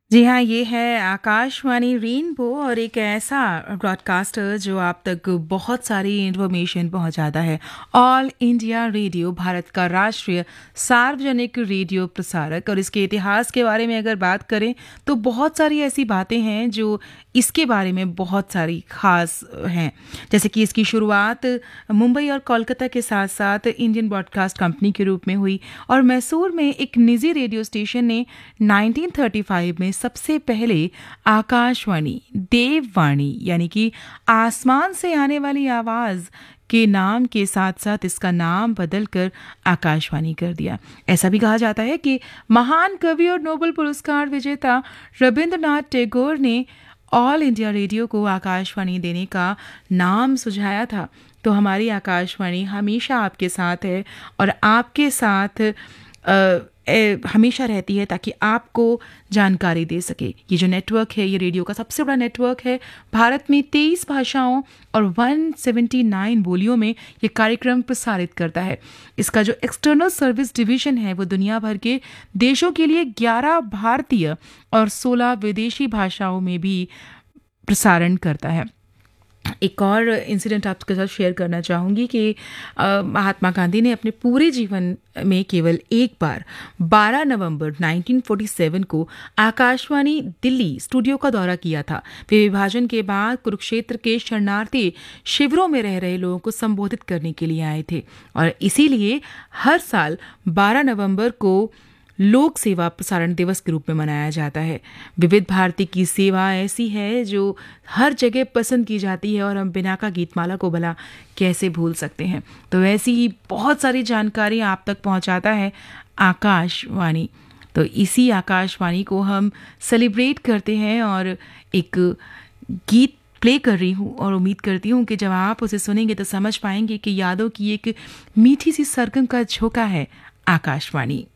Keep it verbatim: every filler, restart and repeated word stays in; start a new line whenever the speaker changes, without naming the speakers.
जी हाँ, ये है आकाशवाणी रेनबो और एक ऐसा ब्रॉडकास्टर जो आप तक बहुत सारी इन्फॉर्मेशन पहुंचाता है। ऑल इंडिया रेडियो भारत का राष्ट्रीय सार्वजनिक रेडियो प्रसारक, और इसके इतिहास के बारे में अगर बात करें तो बहुत सारी ऐसी बातें हैं जो इसके बारे में बहुत सारी खास हैं। जैसे कि इसकी शुरुआत मुंबई और कोलकाता के साथ साथ इंडियन ब्रॉडकास्ट कंपनी के रूप में हुई, और मैसूर में एक निजी रेडियो स्टेशन ने नाइनटीन थर्टी फाइव में सबसे पहले आकाशवाणी देववाणी यानी कि आसमान से आने वाली आवाज के नाम के साथ साथ इसका नाम बदलकर आकाशवाणी कर दिया। ऐसा भी कहा जाता है कि महान कवि और नोबेल पुरस्कार विजेता रविंद्रनाथ टैगोर ने ऑल इंडिया रेडियो को आकाशवाणी देने का नाम सुझाया था। तो हमारी आकाशवाणी हमेशा आपके साथ है और आपके साथ आ, ए, हमेशा रहती है ताकि आपको जानकारी दे सके। ये जो नेटवर्क है, ये रेडियो का सबसे बड़ा नेटवर्क है। भारत में तेईस भाषाओं और एक सौ उन्यासी बोलियों में ये कार्यक्रम प्रसारित करता है। इसका जो एक्सटर्नल सर्विस डिवीजन है वो दुनिया भर के देशों के लिए ग्यारह भारतीय और सोलह विदेशी भाषाओं में भी प्रसारण करता है। एक और इंसिडेंट आपके साथ शेयर करना चाहूँगी कि अ, महात्मा गांधी ने अपने पूरे जीवन में केवल एक बार बारह नवंबर नाइनटीन फोर्टी सेवन को आकाशवाणी दिल्ली स्टूडियो का दौरा किया था। वे विभाजन के बाद कुरुक्षेत्र के शरणार्थी शिविरों में रह रहे लोगों को संबोधित करने के लिए आए थे, और इसीलिए हर साल बारह नवंबर को लोक सेवा प्रसारण दिवस के रूप में मनाया जाता है। विविध भारती की सेवा ऐसी है जो हर जगह पसंद की जाती है, और हम बिना का गीतमाला को भला कैसे भूल सकते हैं। तो ऐसी ही बहुत सारी जानकारी आप तक पहुंचाता है आकाशवाणी। तो इसी आकाशवाणी को हम सेलिब्रेट करते हैं, और एक गीत प्ले कर रही हूँ और उम्मीद करती हूँ कि जब आप उसे सुनेंगे तो समझ पाएंगे कि यादों की एक मीठी सी सरगम का झोंका है आकाशवाणी।